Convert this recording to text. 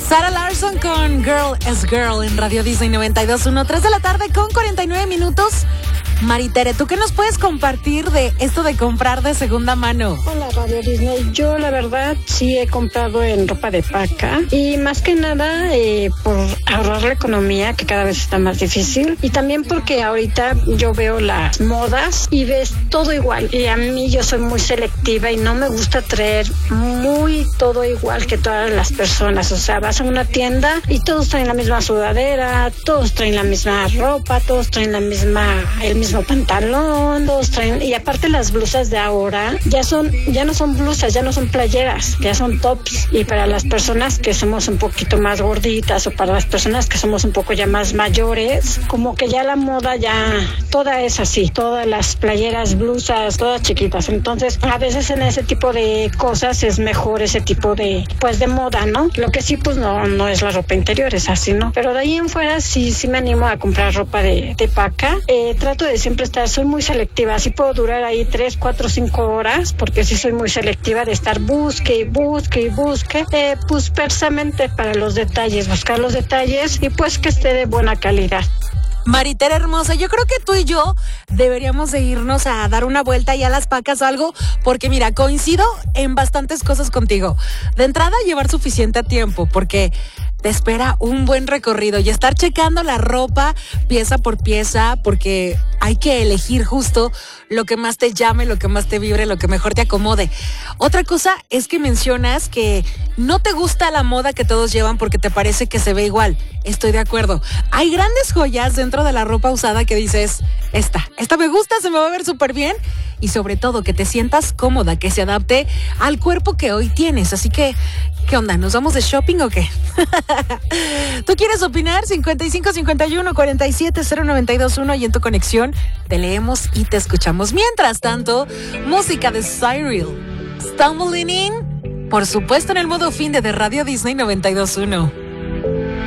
Sarah Larson con Girl is Girl en Radio Disney 92.1, 3 de la tarde con 49 minutos. Maritere, ¿tú qué nos puedes compartir de esto de comprar de segunda mano? Hola, Radio Disney. Yo, la verdad, sí he comprado en ropa de paca y más que nada por ahorrar la economía, que cada vez está más difícil, y también porque ahorita yo veo las modas y ves todo igual. Y a mí yo soy muy selectiva y no me gusta traer muy todo igual que todas las personas. O sea, vas a una tienda y todos traen la misma sudadera, todos traen la misma ropa, todos traen el mismo pantalón, todos traen, y aparte las blusas de ahora ya no son blusas, ya no son playeras, ya son tops. Y para las personas que somos un poquito más gorditas o para las personas que somos un poco ya más mayores, como que ya la moda ya toda es así, todas las playeras, blusas, todas chiquitas. Entonces a veces en ese tipo de cosas es mejor ese tipo de moda, ¿no? Lo que sí pues no es la ropa interior, es así, ¿no? Pero de ahí en fuera sí me animo a comprar ropa de paca. Trato de siempre soy muy selectiva, así puedo durar ahí 3, 4, 5 horas, porque sí soy muy selectiva de estar busque, pues precisamente para los detalles, buscar los detalles y pues que esté de buena calidad. Maritere hermosa, yo creo que tú y yo deberíamos de irnos a dar una vuelta ya a las pacas o algo, porque mira, coincido en bastantes cosas contigo. De entrada, llevar suficiente tiempo, porque te espera un buen recorrido y estar checando la ropa pieza por pieza, porque hay que elegir justo lo que más te llame, lo que más te vibre, lo que mejor te acomode. Otra cosa es que mencionas que no te gusta la moda que todos llevan porque te parece que se ve igual. Estoy de acuerdo. Hay grandes joyas dentro de la ropa usada que dices, esta me gusta, se me va a ver súper bien, y sobre todo que te sientas cómoda, que se adapte al cuerpo que hoy tienes. Así que, ¿qué onda? ¿Nos vamos de shopping o qué? ¿Tú quieres opinar? 55 51 47 0921 y en tu conexión te leemos y te escuchamos. Mientras tanto, música de Cyril, Stumbling In, por supuesto en el modo fin de Radio Disney 92.1.